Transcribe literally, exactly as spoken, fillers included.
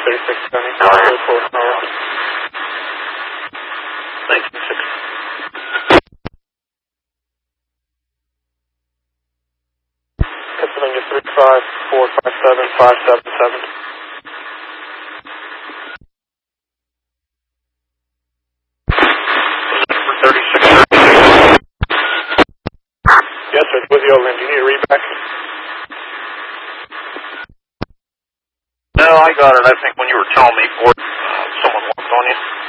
thirty-six seventy, Alright. Thank you, six. Pennsylvania three five four five seven five seven seven. thirty-six. Yes, sir, with you, Lynn. Do you need a readback? No, I got it. I think when you were telling me, Ford, uh, someone walked on you.